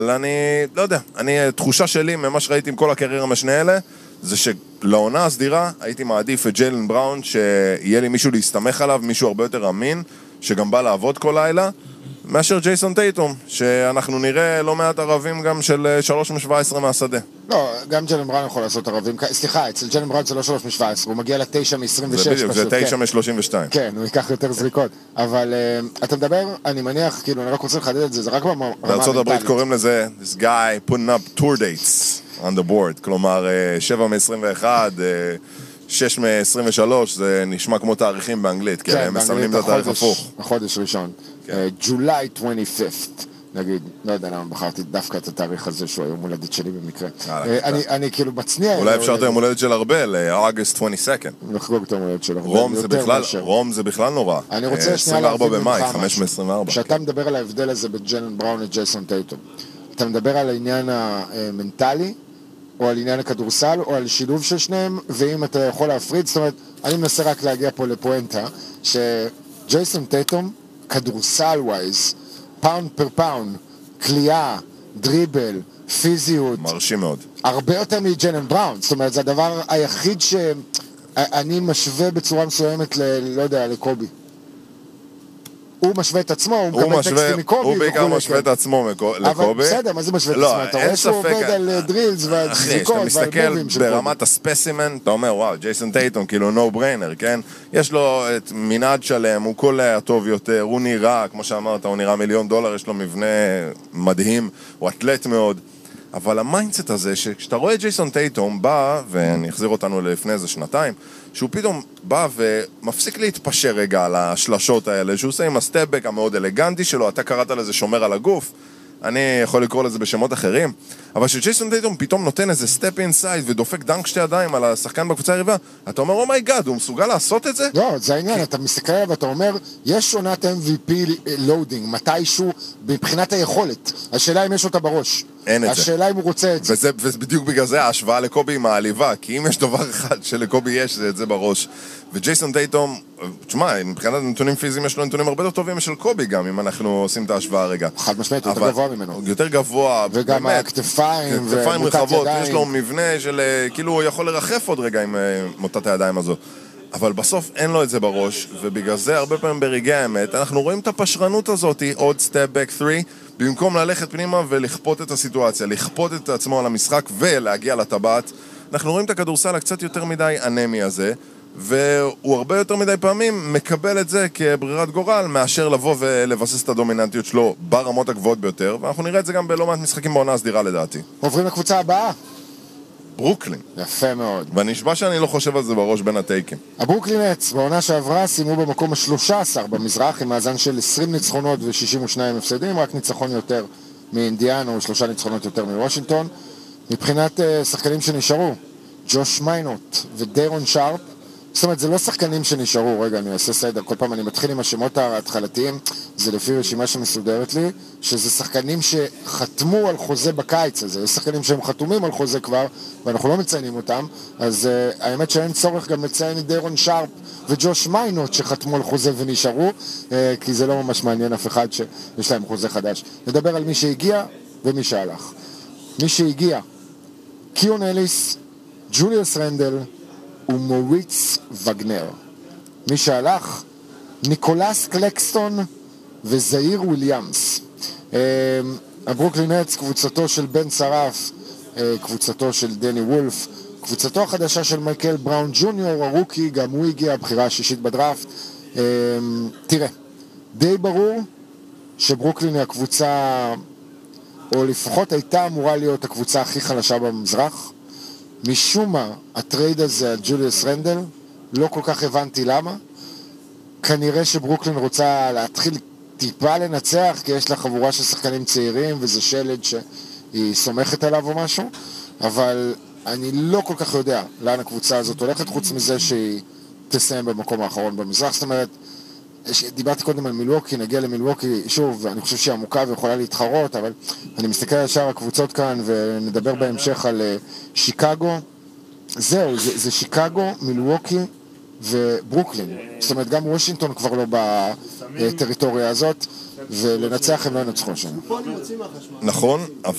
אבל אני לא יודע, תחושה שלי ממה שראיתי עם כל הקריירה משני אלה, זה שלעונה הסדירה הייתי מעדיף את ג'יילן בראון, שיהיה לי מישהו להסתמך עליו, מישהו הרבה יותר אמין, שגם בא לעבוד כל לילה, מאשר ג'ייסון טייטום, שאנחנו נראה לא מעט ערבים גם של 3-17 מהשדה. לא, גם ג'יילן בראון יכול לעשות ערבים, סליחה, אצל ג'יילן בראון זה לא 3-17, הוא מגיע ל9 מ-26 זה בדיוק, זה 9 מ-32. כן, הוא ייקח יותר זריקות, אבל אתה מדבר, אני מניח, כאילו, אני רק רוצה לחדד את זה, זה רק ברמה המנטלית. בארצות הברית קוראים לזה, this guy putting up tour dates on the board, כלומר 7 מ-21, 6 מ-23, זה נשמע כמו תאריכים באנגלית, כי הם מסמנים את התאריך הפוך. החודש ראשון, July 25th, נגיד, לא יודע למה בחרתי דווקא את התאריך הזה, שהוא היום הולדת שלי במקרה. אני כאילו מצניע. אולי אפשר את היום הולדת של ארבל, August 22nd. נחגוג את היום הולדת של ארבל. רום זה בכלל נורא. אני רוצה שנייה 24 במאי, 5 מ-24. כשאתה מדבר על ההבדל הזה בין ג'יילן בראון לג'ייסון טייטום, אתה מדבר על העניין המנטלי, או על עניין הכדורסל, או על שילוב של שניהם, ואם אתה יכול להפריד, זאת אומרת, אני מנסה רק להגיע פה לפואנטה, שג'ייסון טייטום, כדורסל ווייז, פאונד פר פאונד, קליעה, דריבל, פיזיות. מרשים מאוד. הרבה יותר מג'יילן בראון, זאת אומרת, זה הדבר היחיד שאני משווה בצורה מסוימת, לא יודע, לקובי. הוא משווה את עצמו, הוא מקבל טקסטים מקובי. הוא בעיקר משווה את עצמו לקובי. אבל בסדר, מה זה משווה את עצמו? אתה רואה שהוא עובד על דרילס ועל זריקות ועל מובים של קובי. ברמת הספסימן, אתה אומר, וואו, ג'ייסון טייטום, כאילו no brainer, כן? יש לו את מנעד שלם, הוא קולע טוב יותר, הוא נראה, כמו שאמרת, הוא נראה $1,000,000, יש לו מבנה מדהים, הוא אתלט מאוד. אבל המיינדסט הזה, שכשאתה רואה ג'ייסון טייטום בא, ואני אחזיר אותנו לפני איזה שנתיים, שהוא פתאום בא ומפסיק להתפשר רגע על השלשות האלה, שהוא עושה עם הסטפבק המאוד אלגנטי שלו, אתה קראת לזה שומר על הגוף, אני יכול לקרוא לזה בשמות אחרים, אבל שג'ייסון טייטום פתאום נותן איזה סטפ אינסייד ודופק דנק שתי ידיים על השחקן בקבוצה היריבה, אתה אומר, אומייגאד, הוא מסוגל לעשות את זה? לא, זה העניין, אתה מסתכל עליו ואתה אומר, יש עונת MVP לואודינג, מתישהו מבחינת היכולת, השאלה אם יש אותה בראש. אין את זה. השאלה אם הוא רוצה את זה. ובדיוק בגלל זה ההשוואה לקובי עם העליבה, כי אם יש דבר אחד שלקובי יש, זה את זה בראש. וג'ייסון טייטום, תשמע, מבחינת נתונים פיזיים יש לו נתונים הרבה יותר טובים של קובי גם, אם אנחנו עושים את ההשוואה הרגע. חד משמעית, יותר גבוה ממנו. יותר גבוה. וגם הכתפיים רחבות, יש לו מבנה של, כאילו הוא יכול לרחף עוד רגע עם מוטת הידיים הזו. אבל בסוף אין לו את זה בראש, ובגלל זה הרבה פעמים ברגעי האמת, אנחנו רואים את הפשרנות הזאת, עוד סטפ בק 3, במקום ללכת פנימה ולכפות את הסיטואציה, לכפות את עצמו על המשחק ולהגיע לטבעת. אנחנו רואים את הכדורסל הקצת יותר מדי אנמי הזה, והוא הרבה יותר מדי פעמים מקבל את זה כברירת גורל, מאשר לבוא ולבסס את הדומיננטיות שלו ברמות הגבוהות ביותר, ואנחנו נראה את זה גם בלא מעט משחקים בעונה הסדירה לדעתי. עוברים לקבוצה הבאה. ברוקלין. יפה מאוד. ואני נשבע שאני לא חושב על זה בראש בין הטייקים. הברוקלין נטס בעונה שעברה סיימו במקום ה-13 במזרח עם מאזן של 20 ניצחונות ו-62 הפסדים, רק ניצחון יותר מאינדיאנה או 3 ניצחונות יותר מוושינגטון. מבחינת שחקנים שנשארו, ג'וש מיינוט ודיירון שרפ, זאת אומרת, זה לא שחקנים שנשארו, רגע, אני אעשה סדר, כל פעם אני מתחיל עם השמות ההתחלתיים, זה לפי רשימה שמסודרת לי, שזה שחקנים שחתמו על חוזה בקיץ הזה, יש שחקנים שהם חתומים על חוזה כבר, ואנחנו לא מציינים אותם, אז האמת שאין צורך גם לציין את דיירון שרפ וג'וש מיינוט שחתמו על חוזה ונשארו, כי זה לא ממש מעניין אף אחד שיש להם חוזה חדש. נדבר על מי שהגיע ומי שהלך. מי שהגיע, קיון אליס, ג'וליוס רנדל, ומוריץ וגנר. מי שהלך, ניקולס קלקסטון וזאיר וויליאמס. הברוקלין נטס, קבוצתו של בן שרף, קבוצתו של דני וולף, קבוצתו החדשה של מייקל בראון ג'וניור, הרוקי, גם הוא הגיע, הבחירה השישית בדראפט. תראה, די ברור שברוקלין היא הקבוצה, או לפחות הייתה אמורה להיות הקבוצה הכי חלשה במזרח. משום מה, הטרייד הזה על ג'וליוס רנדל, לא כל כך הבנתי למה. כנראה שברוקלין רוצה להתחיל טיפה לנצח, כי יש לה חבורה של שחקנים צעירים, וזה שלד שהיא סומכת עליו או משהו, אבל אני לא כל כך יודע לאן הקבוצה הזאת הולכת, חוץ מזה שהיא תסיים במקום האחרון במזרח. זאת אומרת, דיברתי קודם על מילווקי, נגיע למילווקי, שוב, אני חושב שהיא עמוקה ויכולה להתחרות, אבל אני מסתכל על שאר הקבוצות כאן, ונדבר בהמשך על שיקגו. זהו, זה שיקגו, מילווקי וברוקלין. זאת אומרת, גם וושינגטון כבר לא בטריטוריה הזאת, ולנצח הם לא ינצחו שם. נכון,